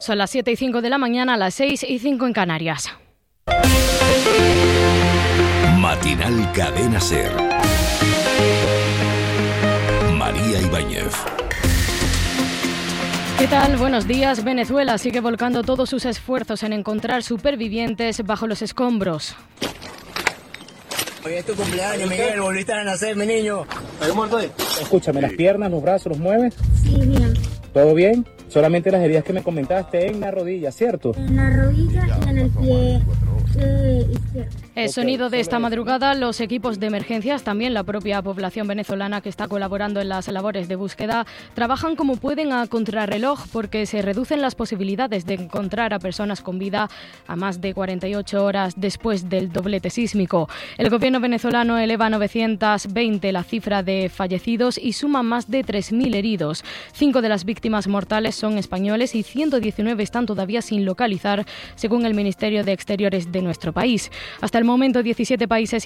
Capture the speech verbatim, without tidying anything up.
Son las siete y cinco de la mañana, las seis y cinco en Canarias. Matinal Cadena SER. María Ibáñez. ¿Qué tal? Buenos días. Venezuela sigue volcando todos sus esfuerzos en encontrar supervivientes bajo los escombros. Hoy es tu cumpleaños, Miguel, volviste a nacer, mi niño. ¿Estás muerto ahí? Escúchame, ¿las piernas, los brazos, los mueves? Sí, bien. ¿Todo bien? Solamente las heridas que me comentaste en la rodilla, ¿cierto? En la rodilla y en el pie eh, izquierdo. El sonido de esta madrugada, los equipos de emergencias, también la propia población venezolana que está colaborando en las labores de búsqueda, trabajan como pueden a contrarreloj porque se reducen las posibilidades de encontrar a personas con vida a más de cuarenta y ocho horas después del doblete sísmico. El gobierno venezolano eleva a novecientos veinte la cifra de fallecidos y suma más de tres mil heridos. Cinco de las víctimas mortales son españoles y ciento diecinueve están todavía sin localizar, según el Ministerio de Exteriores de nuestro país. Hasta el momento, diecisiete países